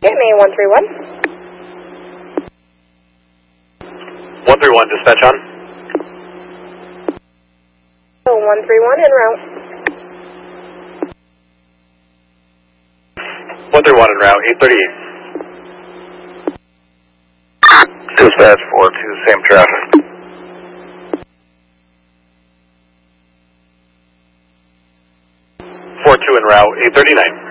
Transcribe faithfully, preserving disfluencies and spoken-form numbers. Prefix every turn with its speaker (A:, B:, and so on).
A: Okay, May one three one.
B: one three one, dispatch on.
A: Oh, one three one en route.
B: one three one en route, eight thirty-eight. Dispatch four two, same traffic. four two en route, eight thirty-nine.